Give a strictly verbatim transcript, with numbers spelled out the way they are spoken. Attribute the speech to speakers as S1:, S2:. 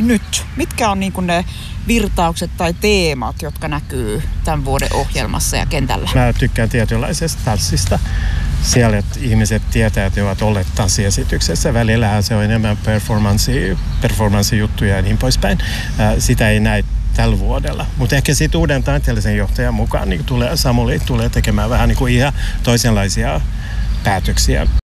S1: nyt? Mitkä on niin kuin ne virtaukset tai teemat, jotka näkyy tämän vuoden ohjelmassa ja kentällä?
S2: Mä tykkään tietynlaisesta tanssista. Siellä että ihmiset tietää, että he ovat olleet tanssiesityksessä. Välillähän se on enemmän performanssi, performanssijuttuja ja niin poispäin. Sitä ei näe tällä vuodella. Mutta ehkä sitten uuden taiteellisen johtajan mukaan niin tulee, Samuli tulee tekemään vähän niin kuin ihan toisenlaisia päätöksiä